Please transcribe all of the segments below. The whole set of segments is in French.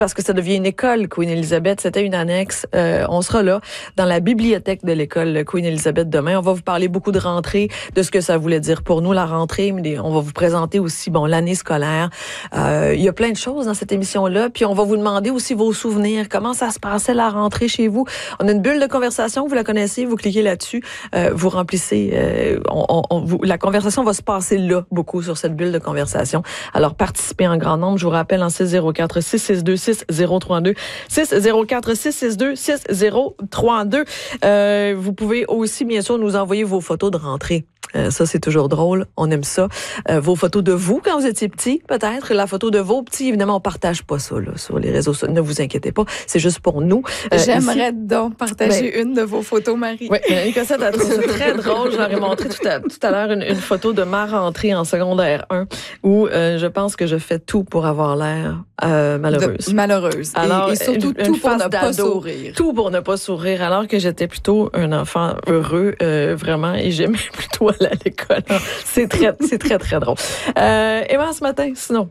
parce que ça devient une école, Queen Elizabeth. C'était une annexe. On sera là, dans la bibliothèque de l'école Queen Elizabeth demain. On va vous parler beaucoup de rentrée, de ce que ça voulait dire pour nous, la rentrée. Mais on va vous présenter aussi, l'année scolaire. Il y a plein de choses dans cette émission-là. Puis on va vous demander aussi vos souvenirs. Comment ça se passait la rentrée chez vous? On a une bulle de conversation, vous la connaissez, vous cliquez là-dessus, vous remplissez. La conversation va se passer là, beaucoup sur cette bulle de conversation. Alors, participez en grand nombre. Je vous rappelle en 604-662-6032, 604-662-6032. Vous pouvez aussi, bien sûr, nous envoyer vos photos de rentrée. Ça, c'est toujours drôle. On aime ça. Vos photos de vous quand vous étiez petit, peut-être. La photo de vos petits, évidemment, on partage pas ça là, sur les réseaux sociaux. Ne vous inquiétez pas. C'est juste pour nous. J'aimerais donc partager une de vos photos, Marie. Oui, Cossette a trouvé ça très drôle. J'aurais montré tout à l'heure une photo de ma rentrée en secondaire 1 où je pense que je fais tout pour avoir l'air malheureuse. Malheureuse. Alors, et surtout, tout pour ne pas sourire. Tout pour ne pas sourire, alors que j'étais plutôt un enfant heureux, vraiment, et j'aimais plutôt aller à l'école. C'est très, très drôle. Emma, ce matin, sinon,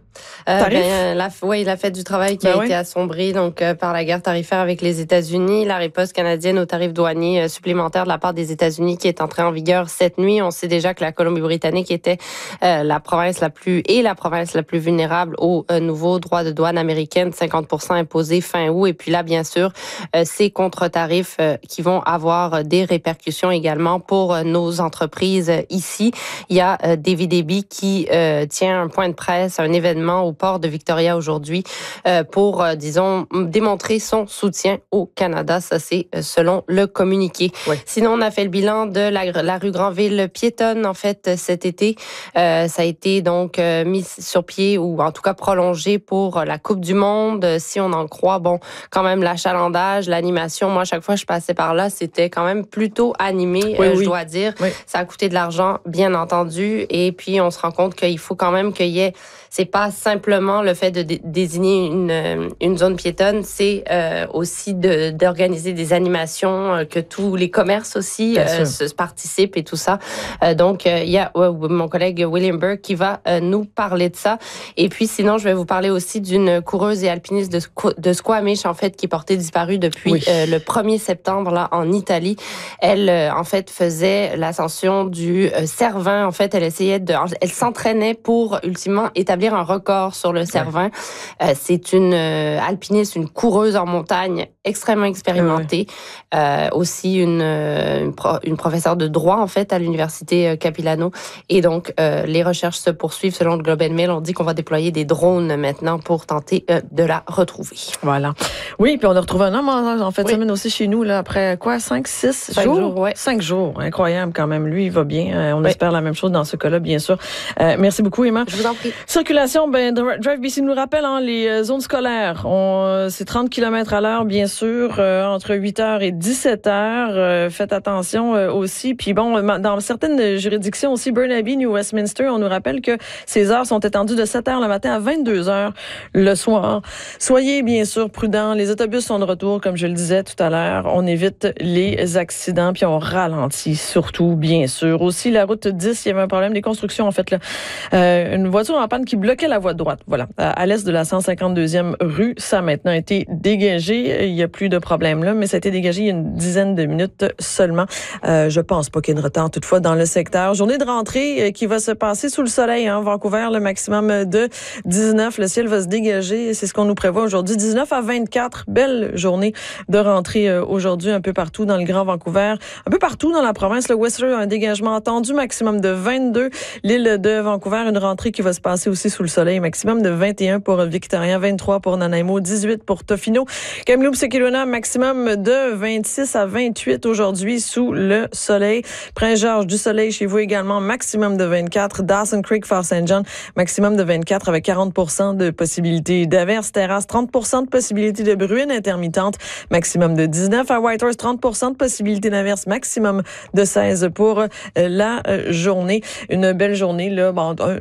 la fête du travail qui a été assombrie donc par la guerre tarifaire avec les États-Unis, la riposte canadienne aux tarifs douaniers supplémentaires de la part des États-Unis qui est entrée en vigueur cette nuit. On sait déjà que la Colombie-Britannique était la province la plus vulnérable aux nouveaux droits de douane américaine, 50% imposés fin août. Et puis là, bien sûr, ces contre-tarifs qui vont avoir des répercussions également pour nos entreprises ici. Il y a David Eby qui tient un point de presse, un événement au port de Victoria aujourd'hui pour, démontrer son soutien au Canada. Ça, c'est selon le communiqué. Oui. Sinon, on a fait le bilan de la rue Granville piétonne, en fait, cet été. Ça a été donc mis sur pied ou en tout cas prolongé pour la Coupe du Monde. Si on en croit, quand même, l'achalandage, l'animation. Moi, chaque fois que je passais par là, c'était quand même plutôt animé, je dois dire. Oui. Ça a coûté de l'argent, bien entendu. Et puis, on se rend compte qu'il faut quand même qu'il y ait... C'est pas simplement le fait de désigner une zone piétonne, c'est aussi d'organiser des animations, que tous les commerces aussi se participent et tout ça. Donc, il y a mon collègue William Burke qui va nous parler de ça. Et puis, sinon, je vais vous parler aussi d'une coureuse et alpiniste de Squamish, en fait, qui est portée disparue depuis le 1er septembre, là, en Italie. Elle, en fait, faisait l'ascension du Cervin. En fait, elle s'entraînait pour, ultimement, établir un record sur le Cervin. C'est une alpiniste, une coureuse en montagne extrêmement expérimentée. Aussi une professeure de droit, en fait, à l'université Capilano. Et donc, les recherches se poursuivent. Selon le Globe and Mail, on dit qu'on va déployer des drones maintenant pour tenter de la retrouver. Voilà. Oui, puis on a retrouvé un homme en fait semaine aussi chez nous, là, après 5 jours? 5 jours. Incroyable quand même. Lui, il va bien. On espère la même chose dans ce cas-là, bien sûr. Merci beaucoup, Emma. Je vous en prie. Circulation, Drive BC nous rappelle, les zones scolaires. C'est 30 km à l'heure, bien sûr, entre 8h et 17h. Faites attention aussi. Puis dans certaines juridictions aussi, Burnaby, New Westminster, on nous rappelle que ces heures sont étendues de 7h le matin à 22h le soir. Soyez bien sûr prudents. Les autobus sont de retour, comme je le disais tout à l'heure. On évite les accidents, puis on ralentit surtout, bien sûr. Aussi, la route 10, il y avait un problème des constructions, en fait, là. Une voiture en panne qui bloquait la voie de droite. Voilà. À l'est de la 152e rue, ça a maintenant été dégagé. Il n'y a plus de problème là, mais ça a été dégagé il y a une dizaine de minutes seulement. Je pense pas qu'il y ait de retard toutefois dans le secteur. Journée de rentrée qui va se passer sous le soleil, Vancouver, le maximum de 19. Le ciel va se dégager. C'est ce qu'on nous prévoit aujourd'hui. 19 à 24. Belle journée de rentrée aujourd'hui un peu partout dans le Grand Vancouver. Un peu partout dans la province. Le Whistler a un dégagement attendu, maximum de 22. L'île de Vancouver, une rentrée qui va se passer aussi sous le soleil. Maximum de 21 pour Victoria, 23 pour Nanaimo, 18 pour Tofino. Kamloops et Kelowna, maximum de 26 à 28 aujourd'hui sous le soleil. Prince-Georges, du soleil chez vous également, maximum de 24. Dawson Creek, Fort St. John, maximum de 24 avec 40% de possibilité d'averse. Terrasse, 30% de possibilité de bruine intermittente, maximum de 19. À Whitehorse, 30% de possibilité d'averse, maximum de 16 pour la journée. Une belle journée, là.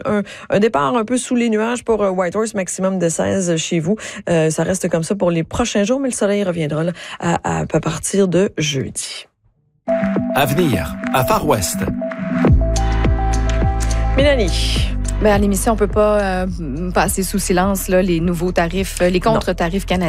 Un départ un peu sous les nuages pour Whitehorse, maximum de 16 chez vous. Ça reste comme ça pour les prochains jours, mais le soleil reviendra là, à partir de jeudi. Avenir, à Far West. Mélanie. À l'émission, on peut pas passer sous silence là, les nouveaux tarifs, les contre-tarifs canadiens.